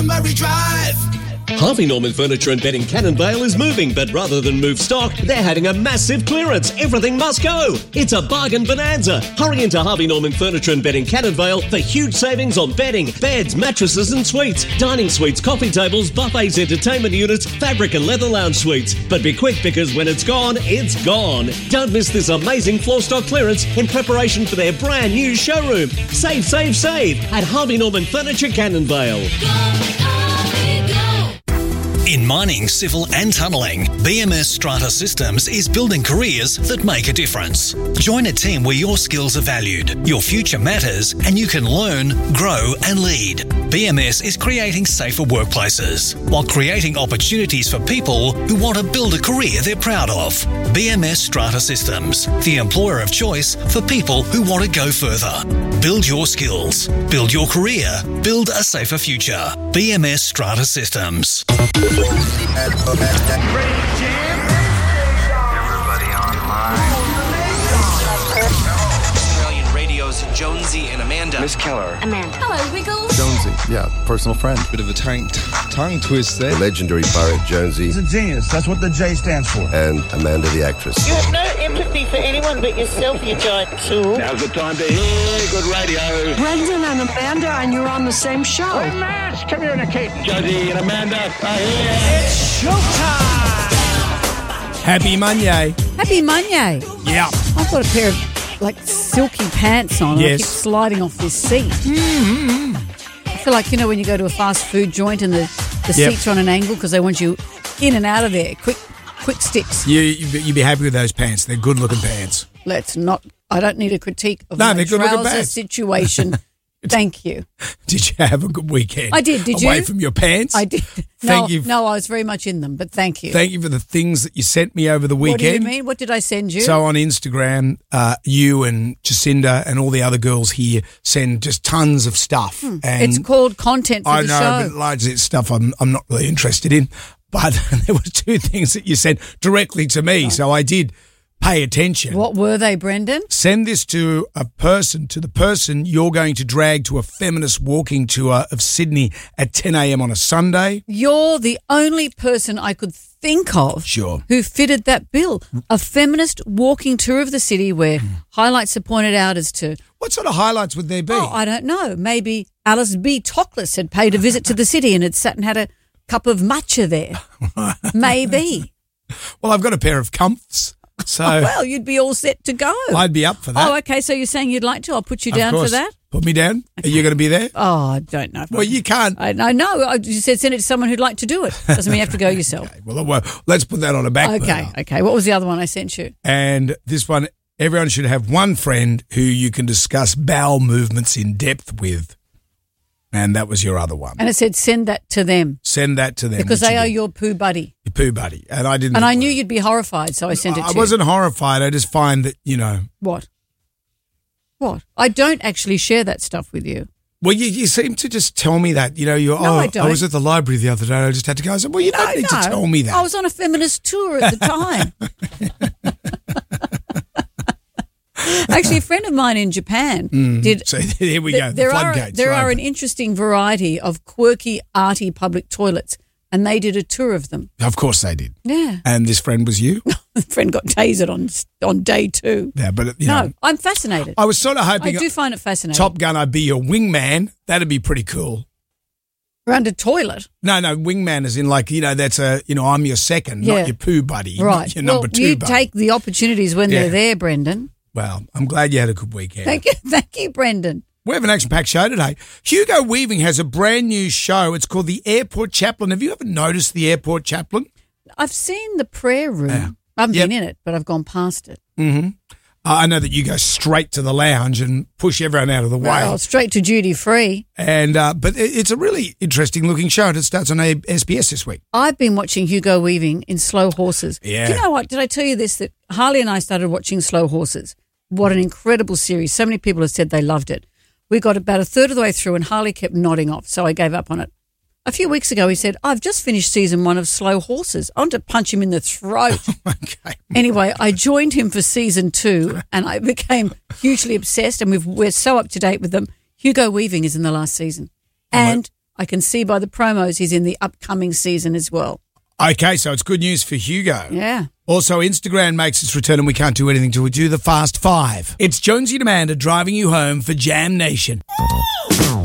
Murray Drive. Harvey Norman Furniture and Bedding Cannonvale is moving, but rather than move stock, they're having a massive clearance. Everything must go. It's a bargain bonanza. Hurry into Harvey Norman Furniture and Bedding Cannonvale for huge savings on bedding, beds, mattresses and suites, dining suites, coffee tables, buffets, entertainment units, fabric and leather lounge suites. But be quick, because when it's gone, it's gone. Don't miss this amazing floor stock clearance in preparation for their brand new showroom. Save, save, save at Harvey Norman Furniture Cannonvale. In mining, civil and tunnelling, BMS Strata Systems is building careers that make a difference. Join a team where your skills are valued, your future matters, and you can learn, grow and lead. BMS is creating safer workplaces while creating opportunities for people who want to build a career they're proud of. BMS Strata Systems, the employer of choice for people who want to go further. Build your skills, build your career, build a safer future. BMS Strata Systems. Everybody online. Australian Radio's Jonesy and Amanda. Miss Keller. Amanda. Hello, Wiggles. Jonesy, yeah, personal friend. Bit of a tongue twist there. The legendary pirate Jonesy. He's a genius. That's what the J stands for. And Amanda the actress. You have no empathy for anyone but yourself, you giant tool. Now's the time to hear good radio. Brendan and Amanda, and you're on the same show. Hey, Matt, come here, Kate. Jonesy and Amanda are here. It's showtime. Happy Monday. Happy Monday. Yeah. I've got a pair of silky pants on. Yes. I keep sliding off this seat. Mm-hmm. I feel like, when you go to a fast food joint and the seats are on an angle because they want you in and out of there. Quick sticks. You'd be happy with those pants. They're good-looking pants. I don't need a critique of my trouser situation. Thank you. Did you have a good weekend? I did. Did you? Away from your pants? I did. Thank you. No, I was very much in them, but thank you. Thank you for the things that you sent me over the weekend. What do you mean? What did I send you? So on Instagram, you and Jacinda and all the other girls here send just tons of stuff. And it's called content for the show. I know, but largely it's stuff I'm not really interested in. But there were two things that you sent directly to me, so I did pay attention. What were they, Brendan? Send this to the person you're going to drag to a feminist walking tour of Sydney at 10 a.m. on a Sunday. You're the only person I could think of who fitted that bill. A feminist walking tour of the city where highlights are pointed out as to... What sort of highlights would there be? Oh, I don't know. Maybe Alice B. Toklas had paid a visit to the city and had sat and had a cup of matcha there. Maybe. Well, I've got a pair of comfs. So well, you'd be all set to go. I'd be up for that. Oh, okay. So you're saying you'd like to? I'll put you down for that. Put me down. Okay. Are you going to be there? Oh, I don't know. Well, you can't. I know. You said send it to someone who'd like to do it. Doesn't mean you have to go yourself. Okay. Well, let's put that on a back burner. Okay. What was the other one I sent you? And this one, everyone should have one friend who you can discuss bowel movements in depth with. And that was your other one. And it said send that to them. Send that to them. Because they are your poo buddy. Your poo buddy. And I didn't. And I knew you'd be horrified, so I sent it to you. I wasn't horrified. I just find that, What? I don't actually share that stuff with you. Well, you seem to just tell me that. I don't. I was at the library the other day. I just had to go. I said, well, you don't need to tell me that. I was on a feminist tour at the time. Actually, a friend of mine in Japan did. So here we go. There are an interesting variety of quirky, arty public toilets, and they did a tour of them. Of course they did. Yeah. And this friend was you? The friend got tasered on day 2. Yeah, but no, I'm fascinated. I was sort of hoping. I do find it fascinating. Top Gun, I'd be your wingman. That'd be pretty cool. Around a toilet? No, wingman is in that's I'm your second, not your poo buddy, right? Not your number 2 you buddy. Take the opportunities when they're there, Brendan. Well, I'm glad you had a good weekend. Thank you, Brendan. We have an action-packed show today. Hugo Weaving has a brand new show. It's called The Airport Chaplain. Have you ever noticed The Airport Chaplain? I've seen the prayer room. Yeah. I haven't been in it, but I've gone past it. Mm-hmm. I know that you go straight to the lounge and push everyone out of the way. Well, straight to duty free. And but it's a really interesting-looking show, and it starts on SBS this week. I've been watching Hugo Weaving in Slow Horses. Yeah. Do you know what? Did I tell you this, that Harley and I started watching Slow Horses? What an incredible series. So many people have said they loved it. We got about a third of the way through and Harley kept nodding off, so I gave up on it. A few weeks ago he said, I've just finished season 1 of Slow Horses. I want to punch him in the throat. Okay. Anyway, I joined him for season 2 and I became hugely obsessed and we're so up to date with them. Hugo Weaving is in the last season. And I can see by the promos he's in the upcoming season as well. Okay, so it's good news for Hugo. Yeah. Also, Instagram makes its return and we can't do anything till we do the Fast Five. It's Jonesy and Amanda driving you home for Jam Nation.